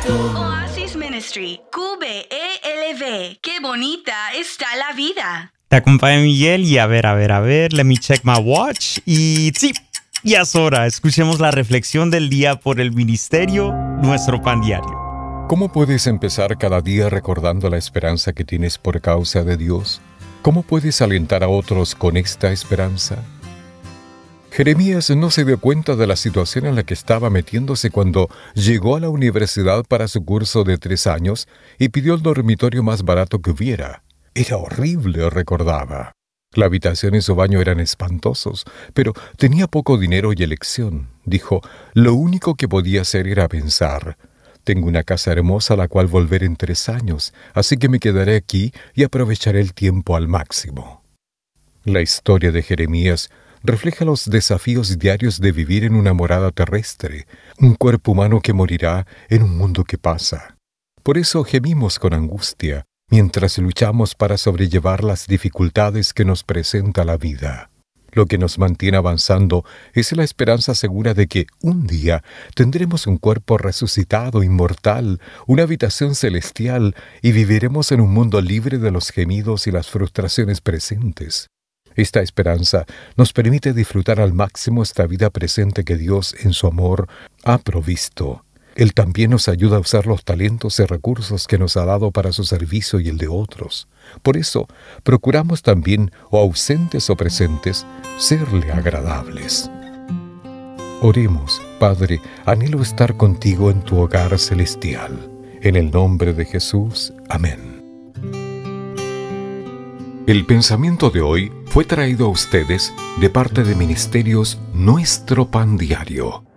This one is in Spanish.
Oasis Ministry, QBELV. Qué bonita está la vida. Te acompaña Miguel y a ver, let me check my watch. Y sí, ya es hora. Escuchemos la reflexión del día por el ministerio Nuestro Pan Diario. ¿Cómo puedes empezar cada día recordando la esperanza que tienes por causa de Dios? ¿Cómo puedes alentar a otros con esta esperanza? Jeremías no se dio cuenta de la situación en la que estaba metiéndose cuando llegó a la universidad para su curso de 3 años y pidió el dormitorio más barato que hubiera. Era horrible, recordaba. La habitación y su baño eran espantosos, pero tenía poco dinero y elección. Dijo, lo único que podía hacer era pensar. Tengo una casa hermosa a la cual volver en 3 años, así que me quedaré aquí y aprovecharé el tiempo al máximo. La historia de Jeremías refleja los desafíos diarios de vivir en una morada terrestre, un cuerpo humano que morirá en un mundo que pasa. Por eso gemimos con angustia, mientras luchamos para sobrellevar las dificultades que nos presenta la vida. Lo que nos mantiene avanzando es la esperanza segura de que un día tendremos un cuerpo resucitado, inmortal, una habitación celestial y viviremos en un mundo libre de los gemidos y las frustraciones presentes. Esta esperanza nos permite disfrutar al máximo esta vida presente que Dios, en su amor, ha provisto. Él también nos ayuda a usar los talentos y recursos que nos ha dado para su servicio y el de otros. Por eso, procuramos también, o ausentes o presentes, serle agradables. Oremos, Padre, anhelo estar contigo en tu hogar celestial. En el nombre de Jesús. Amén. El pensamiento de hoy fue traído a ustedes de parte de Ministerios Nuestro Pan Diario.